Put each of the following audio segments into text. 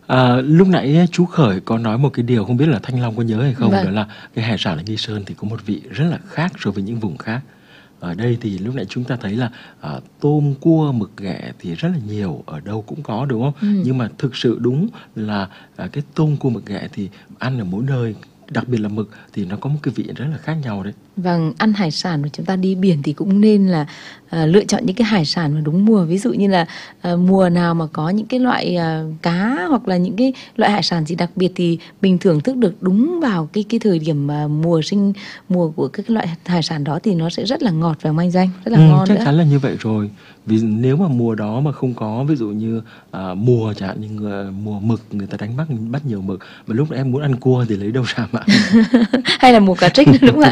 Lúc nãy á, chú Khởi có nói một cái điều không biết là Thanh Long có nhớ hay không, đó Vâng. là cái hải sản ở Nghi Sơn thì có một vị rất là khác so với những vùng khác. Ở đây thì lúc nãy chúng ta thấy là tôm, cua, mực ghẹ thì rất là nhiều, ở đâu cũng có đúng không? Ừm. Nhưng mà thực sự đúng là cái tôm, cua, mực ghẹ thì ăn ở mỗi nơi, đặc biệt là mực thì nó có một cái vị rất là khác nhau đấy. Vâng, ăn hải sản mà chúng ta đi biển thì cũng nên là lựa chọn những cái hải sản mà đúng mùa. Ví dụ như là mùa nào mà có những cái loại cá hoặc là những cái loại hải sản gì đặc biệt thì mình thưởng thức được đúng vào cái thời điểm mà mùa của các loại hải sản đó thì nó sẽ rất là ngọt và manh danh, rất là ngon Chắc nữa. chắn là như vậy rồi. Vì nếu mà mùa đó mà không có, ví dụ như mùa chẳng hạn như mùa mực người ta đánh bắt nhiều mực, mà lúc em muốn ăn cua thì lấy đâu ra mà ăn. Hay là mùa cá trích nữa đúng không ạ?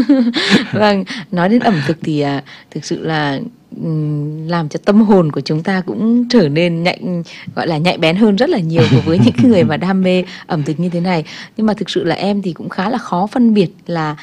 Vâng, nói đến ẩm thực thì thực sự là làm cho tâm hồn của chúng ta cũng trở nên gọi là nhạy bén hơn rất là nhiều với những cái người mà đam mê ẩm thực như thế này. Nhưng mà thực sự là em thì cũng khá là khó phân biệt là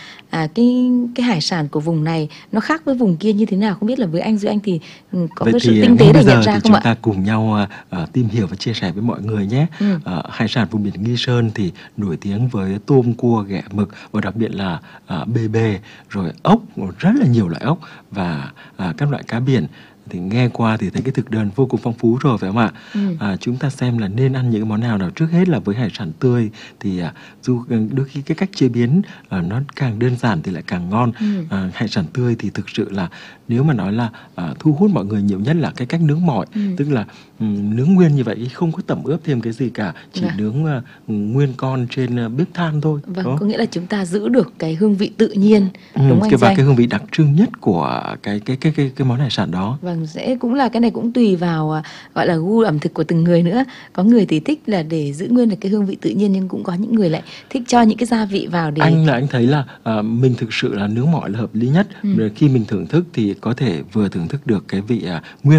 cái hải sản của vùng này nó khác với vùng kia như thế nào. Không biết là với anh Duy Anh thì có Vậy cái sự thì tinh ngay tế bây để nhận giờ ra thì không chúng ạ? ta cùng nhau tìm hiểu và chia sẻ với mọi người nhé. Ừ. Hải sản vùng biển Nghi Sơn thì nổi tiếng với tôm, cua, ghẹ, mực và đặc biệt là bê bê, rồi ốc, rất là nhiều loại ốc và các loại cá biển. Thì nghe qua thì thấy cái thực đơn vô cùng phong phú rồi phải không ạ? Ừ. Chúng ta xem là nên ăn những món nào. Trước hết là với hải sản tươi thì dù đôi khi cái cách chế biến nó càng đơn giản thì lại càng ngon. Ừ. Hải sản tươi thì thực sự là nếu mà nói là thu hút mọi người nhiều nhất là cái cách nướng mọi, Ừ. tức là nướng nguyên như vậy, không có tẩm ướp thêm cái gì cả, chỉ Vâng. nướng nguyên con trên bếp than thôi. Vâng, có nghĩa là chúng ta giữ được cái hương vị tự nhiên, đúng không anh Và Danh? cái hương vị đặc trưng nhất của cái món hải sản đó. Vâng, cũng là cái này cũng tùy vào gọi là gu ẩm thực của từng người nữa. Có người thì thích là để giữ nguyên được cái hương vị tự nhiên, nhưng cũng có những người lại thích cho những cái gia vị vào để Anh thấy là mình thực sự là nướng mọi là hợp lý nhất. Ừ. Khi mình thưởng thức thì có thể vừa thưởng thức được cái vị nguyên